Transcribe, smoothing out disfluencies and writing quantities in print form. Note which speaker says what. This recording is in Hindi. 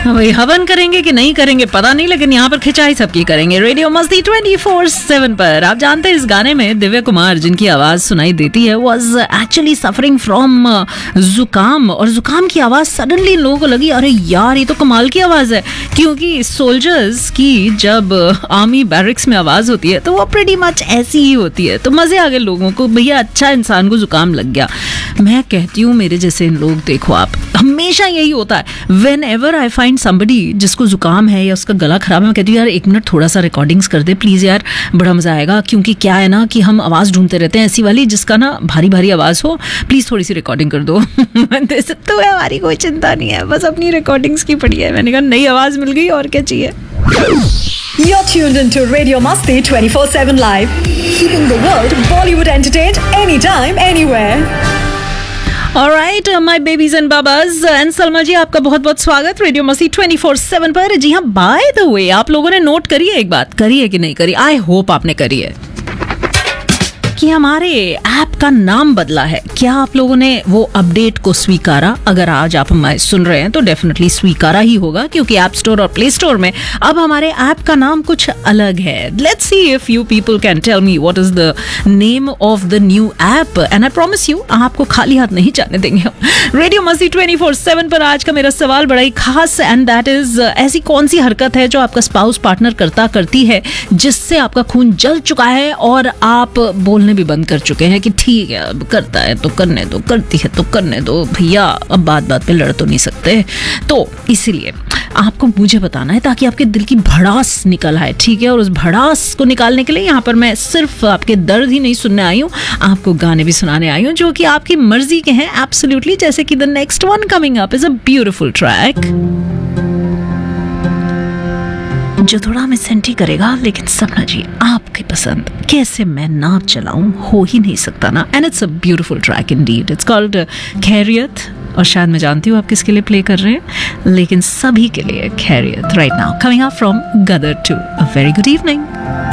Speaker 1: वही हवन करेंगे कि नहीं करेंगे पता नहीं, लेकिन यहाँ पर खिंचाई सबकी करेंगे। रेडियो मस्ती 24/7 पर। आप जानते हैं इस गाने में दिव्या कुमार जिनकी आवाज सुनाई देती है वाज एक्चुअली सफरिंग फ्रॉम जुकाम, और जुकाम की आवाज सडनली इन लोगों को लगी अरे यार ये तो कमाल की आवाज है, क्योंकि सोल्जर्स की जब आर्मी बैरिक्स में आवाज होती है तो वो प्रीटी मच ऐसी ही होती है। तो मजे आ गए लोगों को, भैया अच्छा इंसान को जुकाम लग गया। मैं कहती हूँ मेरे जैसे लोग देखो आप, हमेशा यही होता है। When ever I find somebody जिसको जुकाम है या उसका गला खराब है, मैं कहती हूँ यार 1 मिनट थोड़ा सा रिकॉर्डिंग्स कर दे प्लीज यार, बड़ा मजा आएगा। क्योंकि क्या है ना कि हम आवाज ढूंढते रहते हैं ऐसी वाली जिसका ना भारी भारी आवाज हो, प्लीज थोड़ी सी रिकॉर्डिंग कर दो। तो हमारी कोई चिंता नहीं है, बस अपनी रिकॉर्डिंग्स की पड़ी है। मैंने कहा नई आवाज मिल गई और क्या चाहिए।
Speaker 2: You're tuned into Radio Masti 24/7 Live, keeping the world Bollywood entertained anytime, anywhere.
Speaker 1: Alright, my babies and babas and Salma जी, आपका बहुत बहुत स्वागत रेडियो मस्ती 24/7 पर। जी हाँ, बाय द वे आप लोगों ने नोट करी है एक बात, करी है कि नहीं करी, आई होप आपने करी है कि हमारे ऐप का नाम बदला है। क्या आप लोगों ने वो अपडेट को स्वीकारा? अगर आज आप हमें सुन रहे हैं तो डेफिनेटली स्वीकारा ही होगा, क्योंकि ऐप स्टोर और प्ले स्टोर में अब हमारे ऐप का नाम कुछ अलग है। Let's see if you people can tell me what is the name of the new app, and I promise you आपको खाली हाथ नहीं जाने देंगे हम। रेडियो मस्ती 24/7 पर आज का मेरा सवाल बड़ा ही खास, एंड दैट इज ऐसी कौन सी हरकत है जो आपका स्पाउस पार्टनर करती है जिससे आपका खून जल चुका है और आप बोलने भी बंद कर चुके हैं कि ठीक है अब करता है तो करने दो, करती है तो करने दो भैया, अब बात बात पे लड़ तो नहीं सकते। तो इसीलिए आपको मुझे बताना है ताकि आपके दिल की भड़ास निकल आए, ठीक है। और उस भड़ास को निकालने के लिए यहाँ पर मैं सिर्फ आपके दर्द ही नहीं सुनने आई हूँ, आपको गाने भी सुनाने आई हूँ जो कि आपकी मर्जी के हैं एब्सोल्युटली। जैसे कि the next one coming up is a beautiful track जो थोड़ा हमें सेंटी करेगा, लेकिन सपना जी आपकी पसंद कैसे मैं नाव चलाऊं हो ही नहीं सकता ना। And it's a beautiful track Indeed, it's called खैरियत। और शायद मैं जानती हूँ आप किसके लिए प्ले कर रहे हैं, लेकिन सभी के लिए खैरियत right now, coming up from Gadar 2। A very good evening.